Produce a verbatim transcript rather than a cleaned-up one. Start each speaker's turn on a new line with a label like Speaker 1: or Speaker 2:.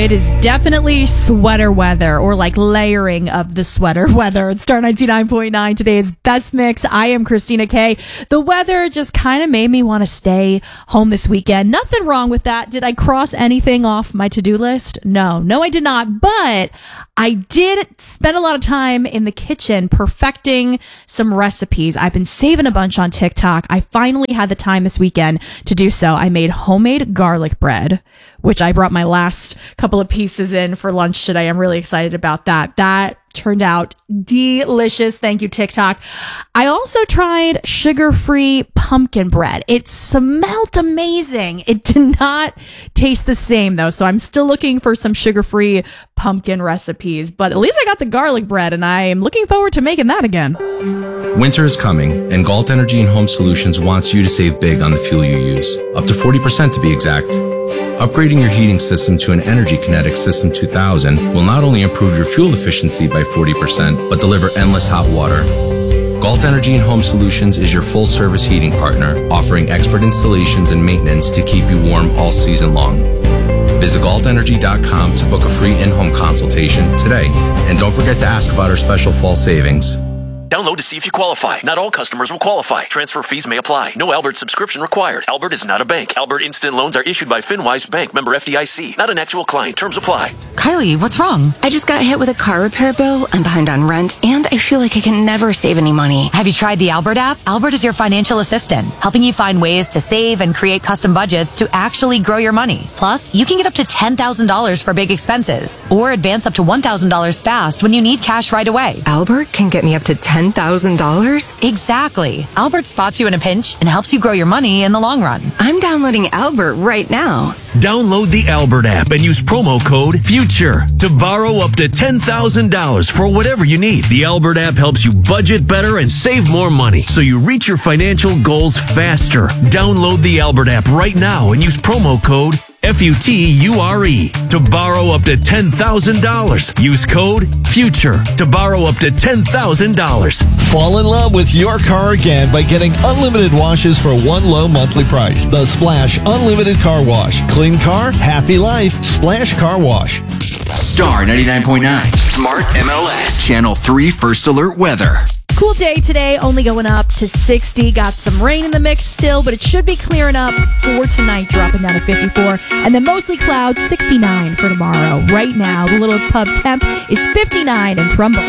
Speaker 1: It is definitely sweater weather, or like layering of the sweater weather. It's Star ninety-nine point nine, today's best mix. I am Christina K. The weather just kind of made me want to stay home this weekend. Nothing wrong with that. Did I cross anything off my to-do list? No, no, I did not. But I did spend a lot of time in the kitchen perfecting some recipes. I've been saving a bunch on TikTok. I finally had the time this weekend to do so. I made homemade garlic bread, which I brought my last couple of pieces in for lunch today. I'm really excited about that. That turned out delicious. Thank you, TikTok. I also tried sugar-free pumpkin bread. It smelled amazing. It did not taste the same, though, so I'm still looking for some sugar-free pumpkin recipes, but at least I got the garlic bread, and I am looking forward to making that again.
Speaker 2: Winter is coming, and Galt Energy and Home Solutions wants you to save big on the fuel you use, up to forty percent to be exact. Upgrading your heating system to an Energy Kinetic System two thousand will not only improve your fuel efficiency by forty percent, but deliver endless hot water. Galt Energy and Home Solutions is your full-service heating partner, offering expert installations and maintenance to keep you warm all season long. Visit galt energy dot com to book a free in-home consultation today. And don't forget to ask about our special fall savings.
Speaker 3: Download to see if you qualify. Not all customers will qualify. Transfer fees may apply. No Albert subscription required. Albert is not a bank. Albert Instant Loans are issued by FinWise Bank, member F D I C. Not an actual client. Terms apply.
Speaker 4: Kylie, what's wrong?
Speaker 5: I just got hit with a car repair bill. I'm behind on rent, and I feel like I can never save any money.
Speaker 4: Have you tried the Albert app? Albert is your financial assistant, helping you find ways to save and create custom budgets to actually grow your money. Plus, you can get up to ten thousand dollars for big expenses, or advance up to one thousand dollars fast when you need cash right away.
Speaker 5: Albert can get me up to ten thousand dollars?
Speaker 4: Exactly. Albert spots you in a pinch and helps you grow your money in the long run.
Speaker 5: I'm downloading Albert right now.
Speaker 6: Download the Albert app and use promo code FUTURE to borrow up to ten thousand dollars for whatever you need. The Albert app helps you budget better and save more money, so you reach your financial goals faster. Download the Albert app right now and use promo code F U T U R E to borrow up to ten thousand dollars. Use code FUTURE to borrow up to ten thousand dollars.
Speaker 7: Fall in love with your car again by getting unlimited washes for one low monthly price. The Splash Unlimited Car Wash. Clean car, happy life. Splash Car Wash.
Speaker 8: Star ninety-nine point nine. Smart M L S. Channel three First Alert Weather.
Speaker 1: Cool day today, only going up to sixty. Got some rain in the mix still, but it should be clearing up for tonight, dropping down to fifty-four. And then mostly clouds, sixty-nine for tomorrow. Right now, the Little Pub temp is fifty-nine in Trumbull.